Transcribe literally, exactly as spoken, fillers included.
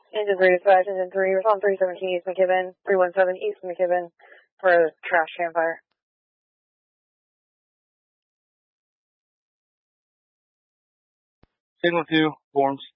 Engine three dispatch, engine three, respond three seventeen East McKibben, three one seven East McKibben for a trash can fire. Signal two, forms.